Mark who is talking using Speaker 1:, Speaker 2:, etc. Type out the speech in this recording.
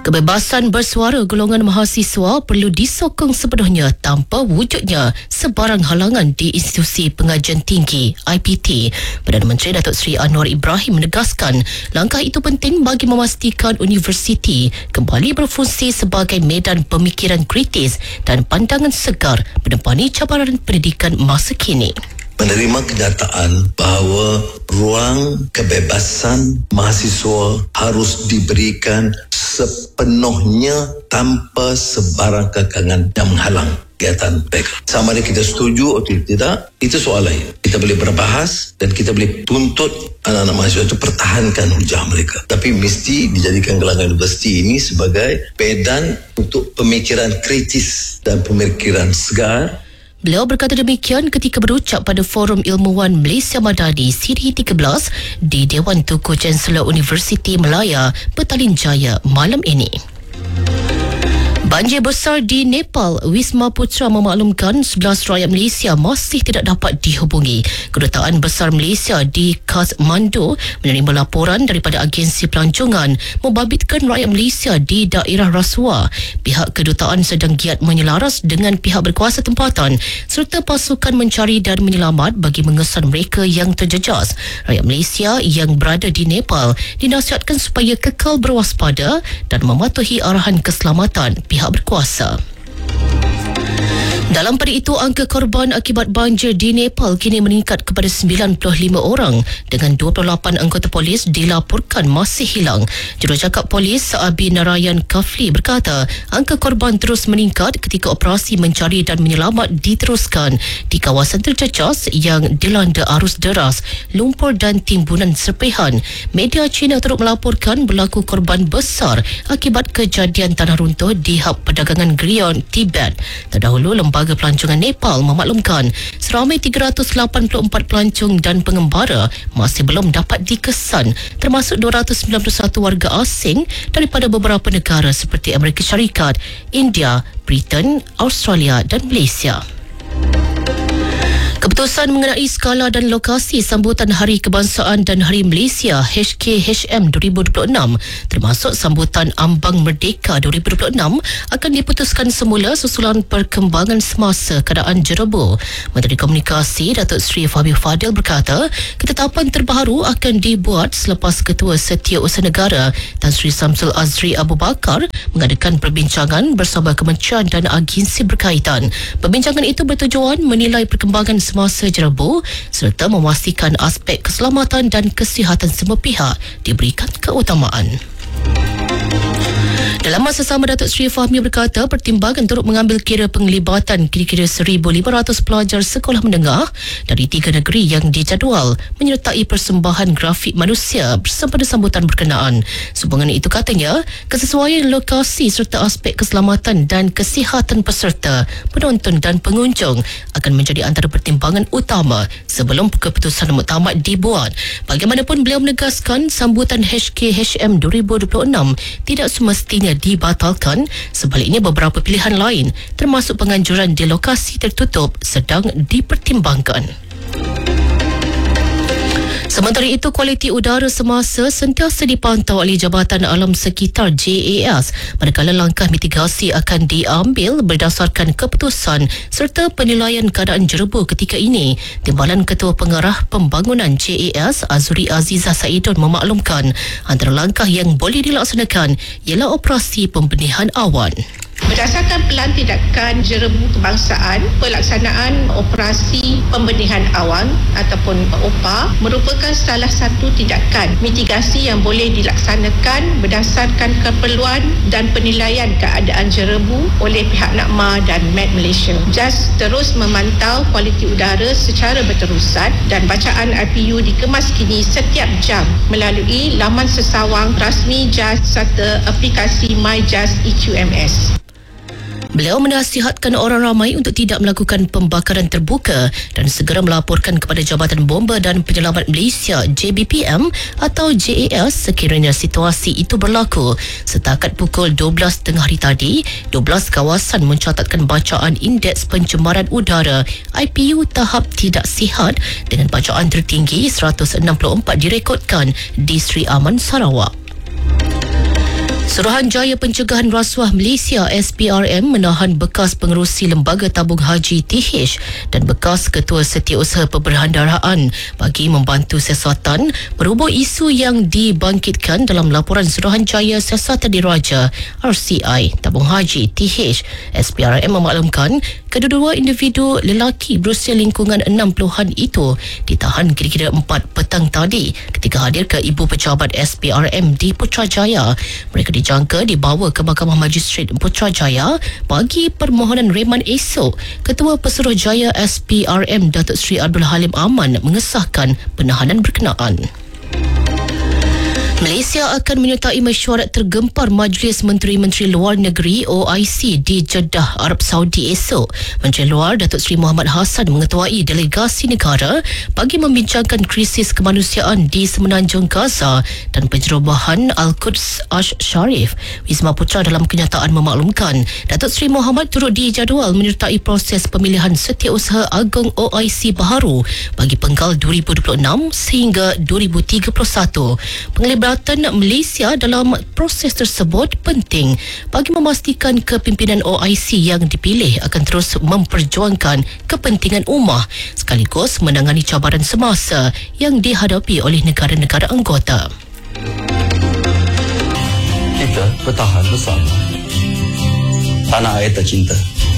Speaker 1: Kebebasan bersuara golongan mahasiswa perlu disokong sepenuhnya tanpa wujudnya sebarang halangan di Institusi Pengajian Tinggi IPT. Perdana Menteri Datuk Seri Anwar Ibrahim menegaskan langkah itu penting bagi memastikan universiti kembali berfungsi sebagai medan pemikiran kritis dan pandangan segar menepani cabaran pendidikan masa kini.
Speaker 2: Menerima kenyataan bahawa ruang kebebasan mahasiswa harus diberikan sepenuhnya tanpa sebarang kekangan yang menghalang kegiatan mereka. Sama ada kita setuju atau tidak, itu soal lain. Kita boleh berbahas dan kita boleh tuntut anak-anak mahasiswa itu pertahankan hujah mereka. Tapi mesti dijadikan gelangan universiti ini sebagai medan untuk pemikiran kritis dan pemikiran segar.
Speaker 1: Beliau berkata demikian ketika berucap pada Forum Ilmuwan Malaysia Madani Siri 13 di Dewan Tuku Chancellor Universiti Melaya, Petaling Jaya malam ini. Banjir besar di Nepal, Wisma Putra memaklumkan 11 rakyat Malaysia masih tidak dapat dihubungi. Kedutaan Besar Malaysia di Kathmandu menerima laporan daripada agensi pelancongan membabitkan rakyat Malaysia di daerah Rasuah. Pihak kedutaan sedang giat menyelaras dengan pihak berkuasa tempatan serta pasukan mencari dan menyelamat bagi mengesan mereka yang terjejas. Rakyat Malaysia yang berada di Nepal dinasihatkan supaya kekal berwaspada dan mematuhi arahan keselamatan pihak berkuasa. Dalam pada itu, angka korban akibat banjir di Nepal kini meningkat kepada 95 orang dengan 28 anggota polis dilaporkan masih hilang. Jurucakap polis Abi Narayan Kafli berkata angka korban terus meningkat ketika operasi mencari dan menyelamat diteruskan di kawasan terjejas yang dilanda arus deras, lumpur dan timbunan serpihan. Media China turut melaporkan berlaku korban besar akibat kejadian tanah runtuh di hub perdagangan Grion, Tibet. Terdahulu, Lembaga Pelancongan Nepal memaklumkan seramai 384 pelancong dan pengembara masih belum dapat dikesan, termasuk 291 warga asing daripada beberapa negara seperti Amerika Syarikat, India, Britain, Australia dan Malaysia. Keputusan mengenai skala dan lokasi sambutan Hari Kebangsaan dan Hari Malaysia HKHM 2026 termasuk sambutan Ambang Merdeka 2026 akan diputuskan semula susulan perkembangan semasa keadaan jerebu. Menteri Komunikasi Datuk Seri Fahmi Fadil berkata ketetapan terbaru akan dibuat selepas Ketua Setiausaha Negara Tan Sri Samsul Azri Abu Bakar mengadakan perbincangan bersama kementerian dan agensi berkaitan. Perbincangan itu bertujuan menilai perkembangan semasa jerebu serta memastikan aspek keselamatan dan kesihatan semua pihak diberikan keutamaan. Dalam masa sama, Datuk Seri Fahmi berkata pertimbangan turut mengambil kira penglibatan kira-kira 1,500 pelajar sekolah menengah dari 3 negeri yang dijadual menyertai persembahan grafik manusia bersama sambutan berkenaan. Sehubungan itu katanya, kesesuaian lokasi serta aspek keselamatan dan kesihatan peserta, penonton dan pengunjung akan menjadi antara pertimbangan utama sebelum keputusan muktamad dibuat. Bagaimanapun, beliau menegaskan sambutan HKHM 2026 tidak semestinya dibatalkan, sebaliknya beberapa pilihan lain termasuk penganjuran di lokasi tertutup sedang dipertimbangkan. Sementara itu, kualiti udara semasa sentiasa dipantau oleh Jabatan Alam Sekitar JAS manakala langkah mitigasi akan diambil berdasarkan keputusan serta penilaian keadaan jerebu ketika ini. Timbalan Ketua Pengarah Pembangunan JAS Azuri Azizah Saidun memaklumkan antara langkah yang boleh dilaksanakan ialah operasi pembenihan awan.
Speaker 3: Berdasarkan Pelan Tindakan Jerebu Kebangsaan, pelaksanaan operasi pembenihan awan ataupun OPA merupakan salah satu tindakan mitigasi yang boleh dilaksanakan berdasarkan keperluan dan penilaian keadaan jerebu oleh pihak NAKMA dan Met Malaysia. JAS terus memantau kualiti udara secara berterusan dan bacaan IPU dikemas kini setiap jam melalui laman sesawang rasmi JAS serta aplikasi MyJAS EQMS.
Speaker 1: Beliau menasihatkan orang ramai untuk tidak melakukan pembakaran terbuka dan segera melaporkan kepada Jabatan Bomba dan Penyelamat Malaysia JBPM atau JAS sekiranya situasi itu berlaku. Setakat pukul 12 tengah hari tadi, 12 kawasan mencatatkan bacaan indeks pencemaran udara IPU tahap tidak sihat dengan bacaan tertinggi 164 direkodkan di Sri Aman, Sarawak. Suruhanjaya Pencegahan Rasuah Malaysia SPRM menahan bekas pengerusi Lembaga Tabung Haji TH dan bekas Ketua Setiausaha Perbendaharaan bagi membantu siasatan berhubung isu yang dibangkitkan dalam laporan Suruhanjaya Siasatan Diraja RCI Tabung Haji TH. SPRM memaklumkan kedua-dua individu lelaki berusia lingkungan 60-an itu ditahan kira-kira 4 petang tadi ketika hadir ke Ibu Pejabat SPRM di Putrajaya. Mereka dijangka dibawa ke Mahkamah Magistrate Putrajaya bagi permohonan reman esok. Ketua Pesuruhjaya SPRM Datuk Seri Abdul Halim Aman mengesahkan penahanan berkenaan. Malaysia akan menyertai mesyuarat tergempar Majlis Menteri-Menteri Luar Negeri OIC di Jeddah, Arab Saudi esok. Menteri Luar Datuk Seri Muhammad Hassan mengetuai delegasi negara bagi membincangkan krisis kemanusiaan di Semenanjung Gaza dan penjerobohan Al-Quds Ash-Sharif. Wisma Putra dalam kenyataan memaklumkan Datuk Seri Muhammad turut dijadual menyertai proses pemilihan Setiausaha Agung OIC baharu bagi penggal 2026 sehingga 2031. Penglibatan Malaysia dalam proses tersebut penting bagi memastikan kepimpinan OIC yang dipilih akan terus memperjuangkan kepentingan ummah sekaligus menangani cabaran semasa yang dihadapi oleh negara-negara anggota.
Speaker 4: Kita bertahan bersama tanah air tercinta.